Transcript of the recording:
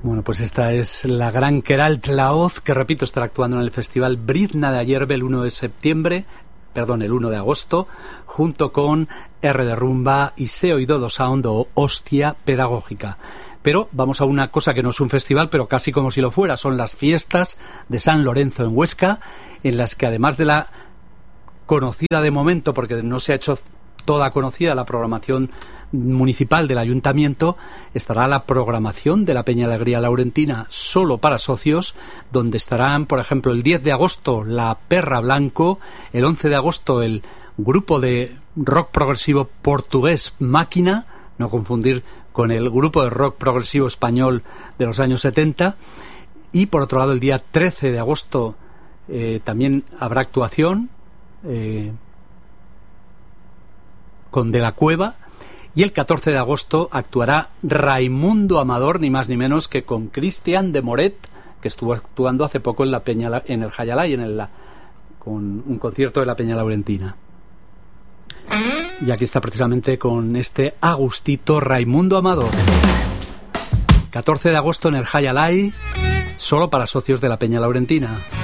Bueno, pues esta es la gran Queralt Laoz, que repito, estará actuando en el Festival Britna de Ayerbe el 1 de agosto, junto con R de Rumba y Se Oído do Sound o Hostia Pedagógica. Pero vamos a una cosa que no es un festival, pero casi como si lo fuera. Son las fiestas de San Lorenzo en Huesca, en las que además de la conocida de momento, porque no se ha hecho toda conocida la programación municipal del ayuntamiento, estará la programación de la Peña Alegría Laurentina solo para socios, donde estarán, por ejemplo, el 10 de agosto la Perra Blanco, el 11 de agosto el grupo de rock progresivo portugués Máquina, no confundir con el grupo de rock progresivo español de los años 70, y por otro lado el día 13 de agosto también habrá actuación con De la Cueva, y el 14 de agosto actuará Raimundo Amador, ni más ni menos que con Cristian de Moret, que estuvo actuando hace poco en la Peña, en el Jayalay, con un concierto de la Peña Laurentina. Y aquí está precisamente con este Agustito Raimundo Amador. 14 de agosto en el Jayalay, solo para socios de la Peña Laurentina.